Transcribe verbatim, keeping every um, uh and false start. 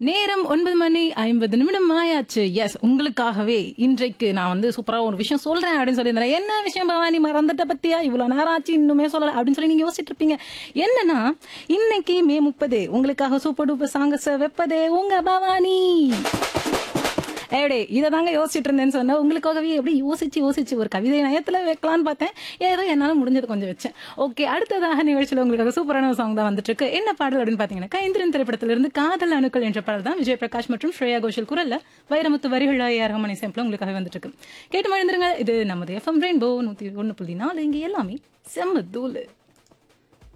நேரம் ஒன்பது மணி ஐம்பது நிமிடம் ஆயாச்சு. எஸ், உங்களுக்காகவே இன்றைக்கு நான் வந்து சூப்பரா ஒரு விஷயம் சொல்றேன் அப்படின்னு சொல்லியிருந்தேன். என்ன விஷயம் பவானி, மறந்துட்ட பத்தியா, இவ்வளவு நேரம் ஆச்சு இன்னுமே சொல்லல அப்படின்னு சொல்லி நீங்க யோசிச்சுட்டு இருப்பீங்க. என்னன்னா, இன்னைக்கு மே முப்பது உங்களுக்காக சூப்பர் டூப்பர் சாங்கஸ் வைப்பதே உங்க பவானி. ஏடே இதை தாங்க யோசிச்சுட்டு இருந்தேன்னு சொன்னா உங்களுக்காகவே எப்படி யோசிச்சு யோசிச்சு ஒரு கவிதை நயத்துல வைக்கலான்னு பார்த்தேன். ஏதோ என்னால முடிஞ்சது கொஞ்சம் வச்சேன். ஓகே, அடுத்ததாக நிகழ்ச்சியில் உங்களுக்காக சூப்பரான ஒரு சாங் தான் வந்துட்டு இருக்கு. என்ன பாடல் அப்படின்னு பாத்தீங்கன்னா, கைந்திரன் திரைப்படத்திலிருந்து காதல் அணுக்கள் என்ற பாடல் தான் விஜய் பிரகாஷ் மற்றும் ஸ்ரேயா கோஷல் குரல்ல வைரமுத்து வரிகள் அரகமணி சேம்பிள் உங்களுக்காக வந்துட்டு இருக்கு. கேட்டு மகிழ்ந்துருங்க. இது நமது எஃப்எம் ரெயின்போ நூத்தி ஒன்னு புள்ளி நாலு. இங்க எல்லாமே செம்ம தூளு.